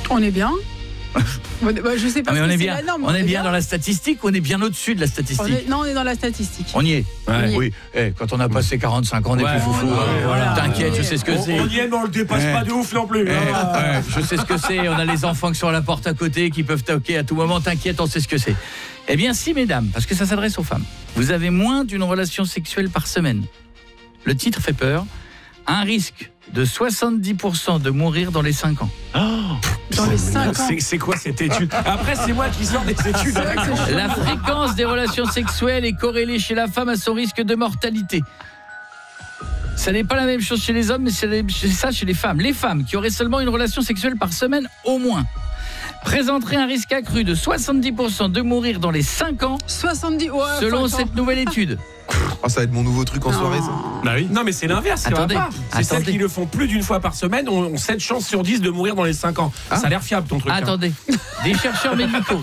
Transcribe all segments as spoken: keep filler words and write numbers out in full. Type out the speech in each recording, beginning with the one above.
On est bien. Bah, je sais pas. Ah, mais on est bien, norme, on, on est bien, bien dans la statistique ou on est bien au-dessus de la statistique? on est, Non, on est dans la statistique. On y est. Ouais. On y est. Oui. Eh, quand on a passé quarante-cinq ans, on est ouais, plus foufou. ouais, Ouais, voilà. T'inquiète, je sais ce que on, c'est. On y est, mais on le dépasse eh. pas de ouf non plus. Eh, ah. ouais, je sais ce que c'est. On a les enfants qui sont à la porte à côté, qui peuvent toquer à tout moment. T'inquiète, on sait ce que c'est. Eh bien, si, mesdames, parce que ça s'adresse aux femmes, vous avez moins d'une relation sexuelle par semaine. Le titre fait peur. Un risque de soixante-dix pour cent de mourir dans les cinq ans. Oh, dans les cinq ans. C'est, c'est quoi cette étude? Après, c'est moi qui sors des études. La fréquence des relations sexuelles est corrélée chez la femme à son risque de mortalité. Ça n'est pas la même chose chez les hommes, mais c'est ça chez les femmes. Les femmes qui auraient seulement une relation sexuelle par semaine au moins présenteraient un risque accru de soixante-dix pour cent de mourir dans les cinq ans soixante-dix ouais, selon cette nouvelle étude. Oh, ça va être mon nouveau truc en non. soirée, ça. Bah oui. Non, mais c'est l'inverse. Ça attendez, va pas. C'est attendez. celles qui le font plus d'une fois par semaine ont, ont sept chances sur dix de mourir dans les cinq ans. Ah. Ça a l'air fiable ton truc. Attendez, hein. Des chercheurs médicaux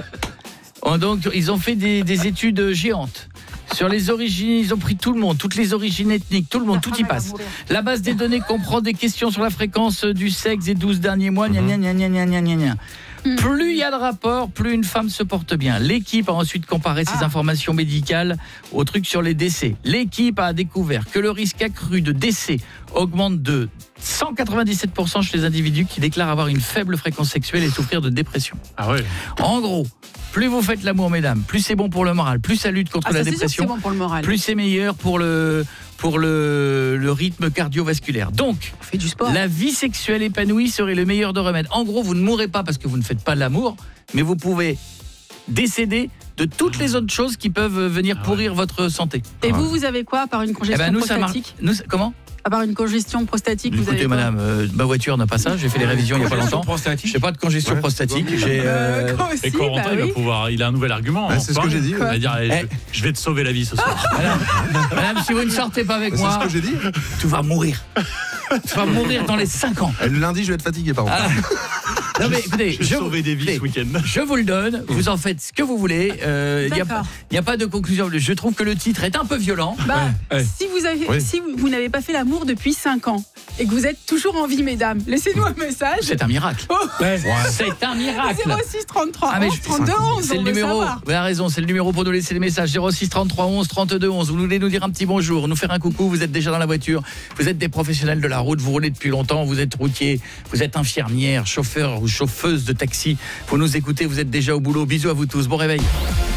ont donc, ils ont fait des, des études géantes. Sur les origines, ils ont pris tout le monde, toutes les origines ethniques, tout le monde, tout y passe. La base des données comprend des questions sur la fréquence du sexe des douze derniers mois. Gna, gna, gna, gna, gna, gna, gna, gna. Plus il y a de rapports, plus une femme se porte bien. L'équipe a ensuite comparé ces ah. informations médicales aux trucs sur les décès. L'équipe a découvert que le risque accru de décès augmente de cent quatre-vingt-dix-sept pour cent chez les individus qui déclarent avoir une faible fréquence sexuelle et souffrir de dépression. Ah ouais. En gros, plus vous faites l'amour, mesdames, plus c'est bon pour le moral, plus ça lutte contre ah, la ça, dépression, c'est bon pour le moral. Plus c'est meilleur pour le pour le, le rythme cardiovasculaire. Donc, on fait du sport. La vie sexuelle épanouie serait le meilleur de remèdes. En gros, vous ne mourrez pas parce que vous ne faites pas de l'amour, mais vous pouvez décéder de toutes les autres choses qui peuvent venir pourrir votre santé. Et vous, vous avez quoi à part une congestion eh ben, nous, prostatique ça mar... nous, Comment À part une congestion prostatique, Écoutez, vous avez madame, euh, ma voiture n'a pas ça. J'ai fait les révisions il y a pas longtemps. Je n'ai pas de congestion ouais, prostatique. J'ai. Euh... Aussi, et Corentin, bah oui. il va pouvoir. Il a un nouvel argument. Bah, c'est ce que j'ai dit. Il va dire, eh. je, je vais te sauver la vie ce soir. Madame, madame, si vous ne sortez pas avec bah, moi, c'est ce que j'ai dit. Tu vas mourir. Tu vas mourir dans les cinq ans. Et le lundi, je vais être fatigué, par contre. Ah. Non mais écoutez, je vais je sauver vous, des vies ce week-end. Je vous le donne, vous en faites ce que vous voulez. Il euh, n'y a, a pas de conclusion. Je trouve que le titre est un peu violent. Bah, ouais. Ouais. Si vous avez, oui. si vous, vous n'avez pas fait l'amour depuis cinq ans et que vous êtes toujours en vie, mesdames, laissez-nous un message. C'est un miracle. Oh. Ouais. C'est un miracle. zéro six trente-trois ah, mais onze trente-deux onze. C'est le numéro. Vous avez raison, c'est le numéro pour nous laisser les messages. zéro six trente-trois onze trente-deux onze. Vous voulez nous dire un petit bonjour, nous faire un coucou. Vous êtes déjà dans la voiture. Vous êtes des professionnels de la route. Vous roulez depuis longtemps. Vous êtes routier. Vous êtes infirmière, chauffeur ou chauffeuse de taxi. Vous nous écoutez. Vous êtes déjà au boulot. Bisous à vous tous. Bon réveil.